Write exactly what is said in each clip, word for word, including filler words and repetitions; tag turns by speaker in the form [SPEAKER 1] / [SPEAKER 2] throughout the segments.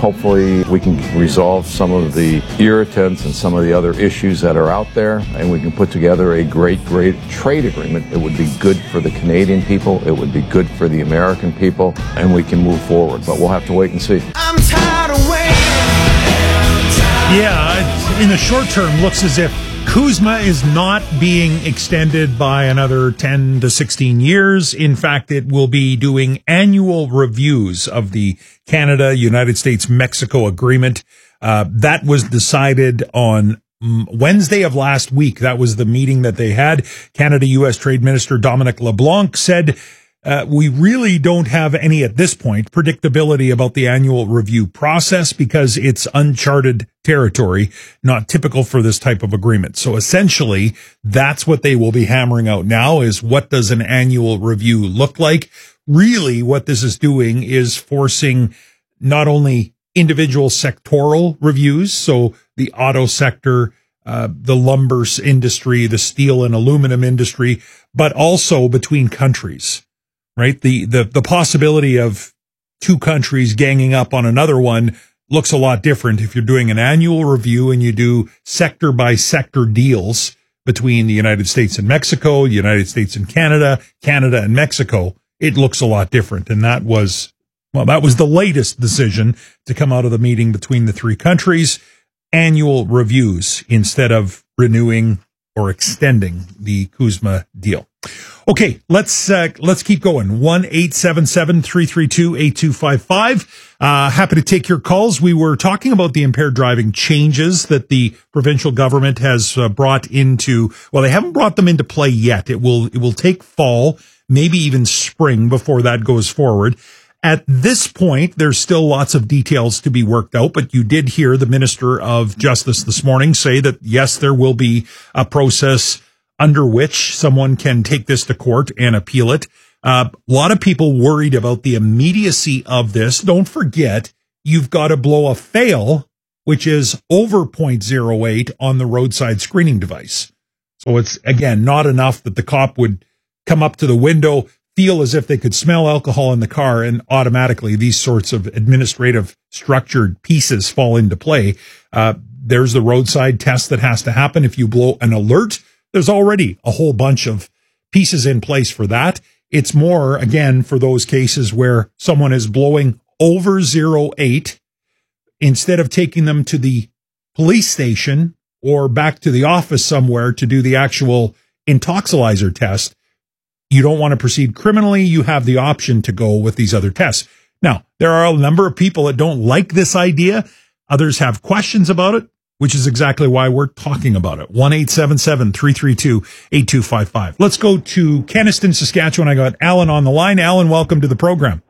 [SPEAKER 1] hopefully we can resolve some of the irritants and some of the other issues that are out there, and we can put together a great, great trade agreement. It would be good for the Canadian people, it would be good for the American people, and we can move forward. But we'll have to wait and see.
[SPEAKER 2] I'm tired of waiting.
[SPEAKER 3] Yeah, in the short term, looks as if CUSMA is not being extended by another ten to sixteen years. In fact, it will be doing annual reviews of the Canada, United States, Mexico agreement. Uh, that was decided on Wednesday of last week. That was the meeting that they had. Canada U S Trade Minister Dominic LeBlanc said, Uh, we really don't have any, at this point, predictability about the annual review process because it's uncharted territory, not typical for this type of agreement. So essentially, that's what they will be hammering out now is what does an annual review look like? Really, what this is doing is forcing not only individual sectoral reviews, so the auto sector, uh, the lumber industry, the steel and aluminum industry, but also between countries. Right? The, the, the possibility of two countries ganging up on another one looks a lot different if you're doing an annual review and you do sector by sector deals between the United States and Mexico, the United States and Canada, Canada and Mexico. It looks a lot different. And that was, well, that was the latest decision to come out of the meeting between the three countries, annual reviews instead of renewing or extending the CUSMA deal. Okay, let's uh, let's keep going. one eight seven seven, three three two, eight two five five. Uh, happy to take your calls. We were talking about the impaired driving changes that the provincial government has uh, brought into, well, they haven't brought them into play yet. It will it will take fall, maybe even spring before that goes forward. At this point, there's still lots of details to be worked out, but you did hear the Minister of Justice this morning say that, yes, there will be a process under which someone can take this to court and appeal it. Uh, a lot of people worried about the immediacy of this. Don't forget, you've got to blow a fail, which is over zero point zero eight on the roadside screening device. So it's, again, not enough that the cop would come up to the window, feel as if they could smell alcohol in the car, and automatically these sorts of administrative structured pieces fall into play. Uh, there's the roadside test that has to happen. If you blow an alert, there's already a whole bunch of pieces in place for that. It's more, again, for those cases where someone is blowing over zero point eight, instead of taking them to the police station or back to the office somewhere to do the actual intoxilizer test, you don't want to proceed criminally, you have the option to go with these other tests. Now, there are a number of people that don't like this idea. Others have questions about it, which is exactly why we're talking about it. one eight seven seven, three three two, eight two five five. Let's go to Kenaston, Saskatchewan. I got Alan on the line. Alan, welcome to the program.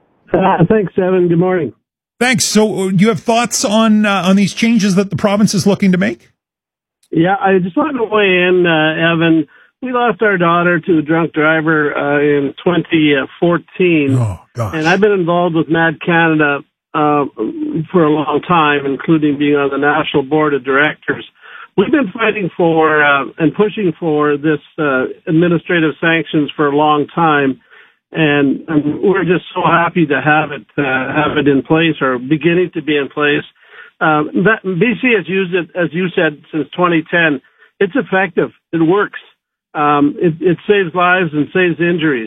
[SPEAKER 4] Uh, thanks, Evan. Good morning.
[SPEAKER 3] Thanks. So you have thoughts on uh, on these changes that the province is looking to make?
[SPEAKER 4] Yeah, I just wanted to weigh in, uh, Evan. We lost our daughter to a drunk driver uh, in twenty fourteen,
[SPEAKER 3] oh, gosh.
[SPEAKER 4] And I've been involved with Mad Canada uh, for a long time, including being on the national board of directors. We've been fighting for uh, and pushing for this uh, administrative sanctions for a long time, and, and we're just so happy to have it uh, have it in place, or beginning to be in place. Uh, that, B C has used it, as you said, since twenty ten. It's effective. It works. Um, it, it saves lives and saves injuries.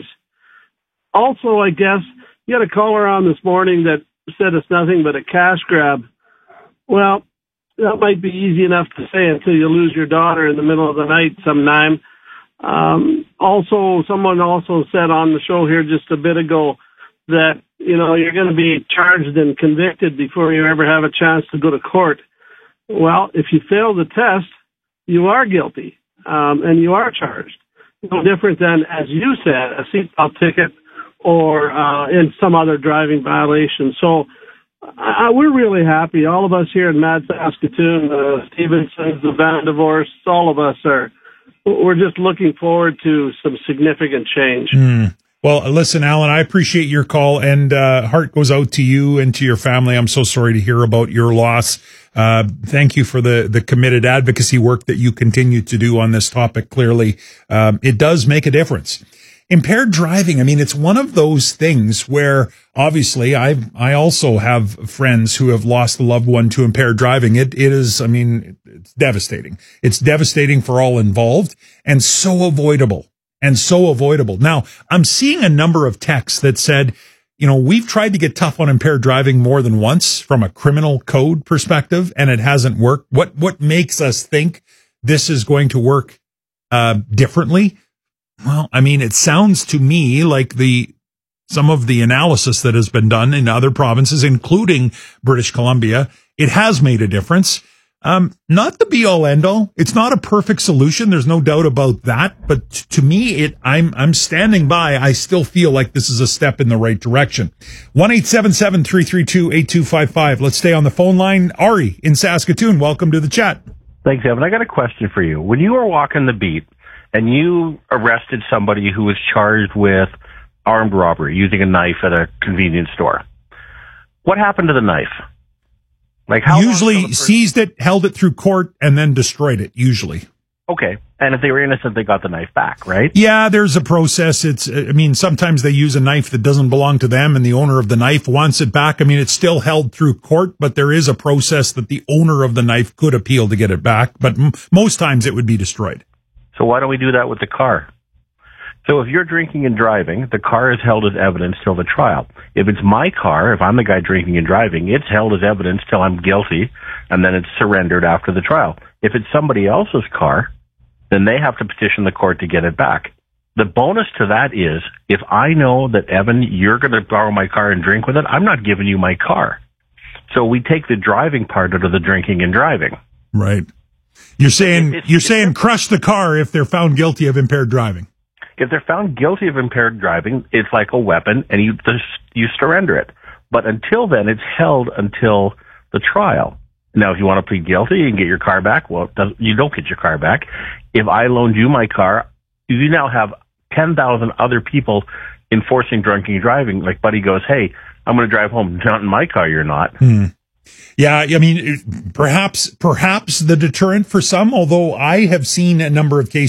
[SPEAKER 4] Also, I guess, you had a caller on this morning that said it's nothing but a cash grab. Well, that might be easy enough to say until you lose your daughter in the middle of the night sometime. Um, also, someone also said on the show here just a bit ago that, you know, you're going to be charged and convicted before you ever have a chance to go to court. Well, if you fail the test, you are guilty. Um, and you are charged. No different than, as you said, a seatbelt ticket or uh, in some other driving violation. So uh, we're really happy. All of us here in Mad Saskatoon, uh, Stevensons, the Van Divorce, all of us are, we're just looking forward to some significant change.
[SPEAKER 3] Mm. Well, listen, Alan, I appreciate your call, and uh, heart goes out to you and to your family. I'm so sorry to hear about your loss. Uh, thank you for the, the committed advocacy work that you continue to do on this topic. Clearly, um, it does make a difference. impaired driving, I mean, it's one of those things where obviously I I also have friends who have lost a loved one to impaired driving. It It is, I mean, it's devastating. It's devastating for all involved and so avoidable and so avoidable. Now, I'm seeing a number of texts that said, you know, we've tried to get tough on impaired driving more than once from a criminal code perspective, and it hasn't worked. What what makes us think this is going to work uh, differently? Well, I mean, it sounds to me like the some of the analysis that has been done in other provinces, including British Columbia, it has made a difference. Um, not the be all end all. It's not a perfect solution. There's no doubt about that. But t- to me, it, I'm, I'm standing by. I still feel like this is a step in the right direction. one eight seven seven, three three two, eight two five five. Let's stay on the phone line. Ari in Saskatoon. Welcome to the chat.
[SPEAKER 2] Thanks, Evan. I got a question for you. When you were walking the beat and you arrested somebody who was charged with armed robbery using a knife at a convenience store, what happened to the knife? Like how
[SPEAKER 3] usually seized it, held it through court, and then destroyed it, usually.
[SPEAKER 2] Okay. And if they were innocent, they got the knife back, right?
[SPEAKER 3] Yeah, there's a process. It's, I mean, sometimes they use a knife that doesn't belong to them and the owner of the knife wants it back. I mean, it's still held through court, but there is a process that the owner of the knife could appeal to get it back. But m- most times it would be destroyed.
[SPEAKER 2] So why don't we do that with the car? So if you're drinking and driving, the car is held as evidence till the trial. If it's my car, if I'm the guy drinking and driving, it's held as evidence till I'm guilty, and then it's surrendered after the trial. If it's somebody else's car, then they have to petition the court to get it back. The bonus to that is, if I know that, Evan, you're going to borrow my car and drink with it, I'm not giving you my car. So we take the driving part out of the drinking and driving.
[SPEAKER 3] Right. You're saying,
[SPEAKER 2] it's,
[SPEAKER 3] you're
[SPEAKER 2] it's,
[SPEAKER 3] saying
[SPEAKER 2] it's,
[SPEAKER 3] crush the car if they're found guilty of impaired driving.
[SPEAKER 2] If they're found guilty of impaired driving, it's like a weapon, and you just, you surrender it. But until then, it's held until the trial. Now, if you want to plead guilty and get your car back, well, you don't get your car back. If I loaned you my car, you now have ten thousand other people enforcing drinking and driving. Like Buddy goes, hey, I'm going to drive home. Not in my car, you're not.
[SPEAKER 3] Hmm. Yeah, I mean, perhaps, perhaps the deterrent for some, although I have seen a number of cases